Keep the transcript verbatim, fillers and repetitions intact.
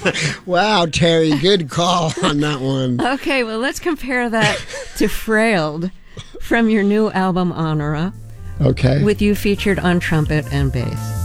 Wow, Terry, good call on that one. Okay, well, let's compare that to Frailed from your new album, Honora. Okay. With you featured on trumpet and bass.